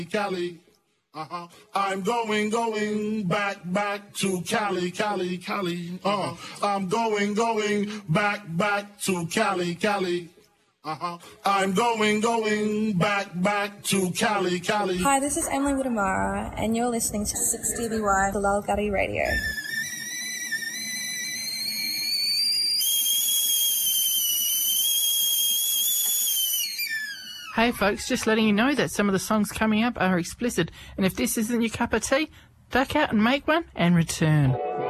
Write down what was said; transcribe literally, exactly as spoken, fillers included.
Cali. Uh-huh. I'm going, going back, back to Cali, Cali, Cali. Uh, I'm going, going back, back to Cali, Cali. Uh-huh. I'm going, going back, back to Cali, Cali. Hi, this is Emily Witamara, and you're listening to six D B Y, the Lulgutty Radio. Hey folks, just letting you know that some of the songs coming up are explicit, and if this isn't your cup of tea, duck out and make one and return.